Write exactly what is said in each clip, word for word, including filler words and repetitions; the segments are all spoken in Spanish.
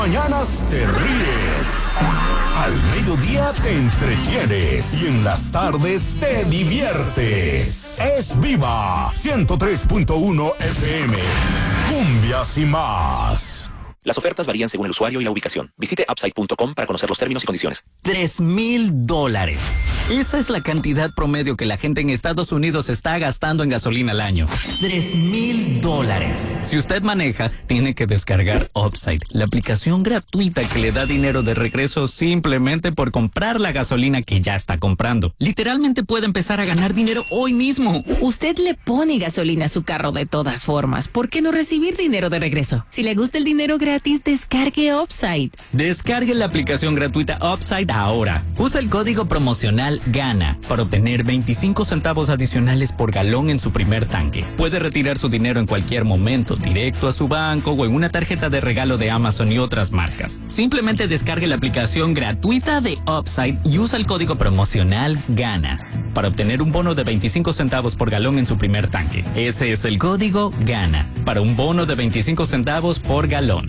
Mañanas te ríes, al mediodía te entretienes y en las tardes te diviertes. Es Viva ciento tres punto uno F M, cumbias y más. Las ofertas varían según el usuario y la ubicación. Visite upside punto com para conocer los términos y condiciones. Tres mil dólares. Esa es la cantidad promedio que la gente en Estados Unidos está gastando en gasolina al año. Tres mil dólares. Si usted maneja, tiene que descargar Upside, la aplicación gratuita que le da dinero de regreso simplemente por comprar la gasolina que ya está comprando. Literalmente puede empezar a ganar dinero hoy mismo. Usted le pone gasolina a su carro de todas formas. ¿Por qué no recibir dinero de regreso? Si le gusta el dinero gratis, descargue Upside. Descargue la aplicación gratuita Upside ahora. Usa el código promocional GANA para obtener veinticinco centavos adicionales por galón en su primer tanque. Puede retirar su dinero en cualquier momento, directo a su banco o en una tarjeta de regalo de Amazon y otras marcas. Simplemente descargue la aplicación gratuita de Upside y usa el código promocional GANA para obtener un bono de veinticinco centavos por galón en su primer tanque. Ese es el código GANA para un bono de veinticinco centavos por galón.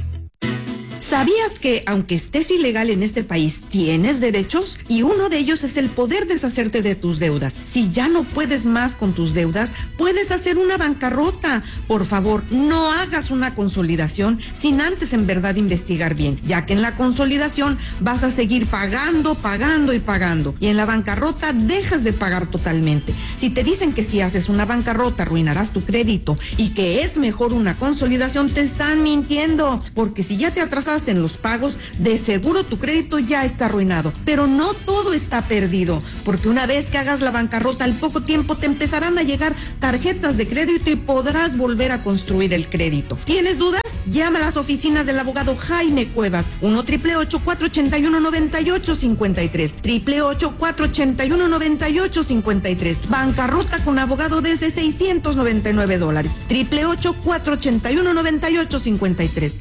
¿Sabías que, aunque estés ilegal en este país, tienes derechos? Y uno de ellos es el poder deshacerte de tus deudas. Si ya no puedes más con tus deudas, puedes hacer una bancarrota. Por favor, no hagas una consolidación sin antes en verdad investigar bien, ya que en la consolidación vas a seguir pagando, pagando y pagando. Y en la bancarrota dejas de pagar totalmente. Si te dicen que si haces una bancarrota arruinarás tu crédito y que es mejor una consolidación, te están mintiendo. Porque si ya te atrasaste en los pagos, de seguro tu crédito ya está arruinado. Pero no todo está perdido, porque una vez que hagas la bancarrota, al poco tiempo te empezarán a llegar tarjetas de crédito y podrás volver a construir el crédito. ¿Tienes dudas? Llama a las oficinas del abogado Jaime Cuevas, uno, ocho ocho ocho, cuatro ocho uno, nueve ocho cinco tres, ocho ocho ocho, cuatro ocho uno, nueve ocho cinco tres. Bancarrota con abogado desde seiscientos noventa y nueve dólares. ocho ocho ocho, cuatro ocho uno, nueve ocho cinco tres.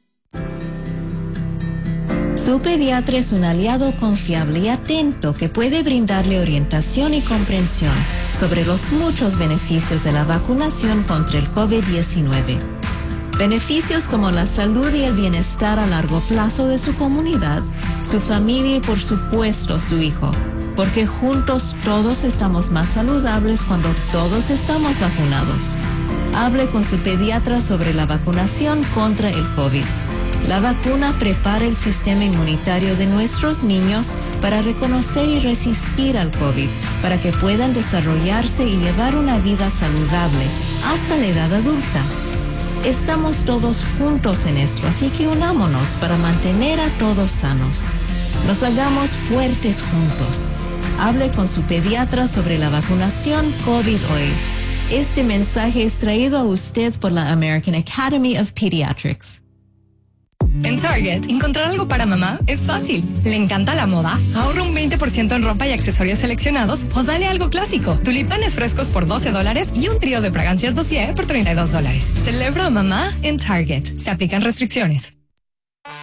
Su pediatra es un aliado confiable y atento que puede brindarle orientación y comprensión sobre los muchos beneficios de la vacunación contra el COVID diecinueve. Beneficios como la salud y el bienestar a largo plazo de su comunidad, su familia y por supuesto su hijo. Porque juntos todos estamos más saludables cuando todos estamos vacunados. Hable con su pediatra sobre la vacunación contra el COVID. La vacuna prepara el sistema inmunitario de nuestros niños para reconocer y resistir al COVID, para que puedan desarrollarse y llevar una vida saludable hasta la edad adulta. Estamos todos juntos en esto, así que unámonos para mantener a todos sanos. Nos hagamos fuertes juntos. Hable con su pediatra sobre la vacunación COVID hoy. Este mensaje es traído a usted por la American Academy of Pediatrics. En Target, encontrar algo para mamá es fácil. ¿Le encanta la moda? Ahorra un veinte por ciento en ropa y accesorios seleccionados o dale algo clásico. Tulipanes frescos por doce dólares y un trío de fragancias dossier por treinta y dos dólares. Celebra a mamá en Target. Se aplican restricciones.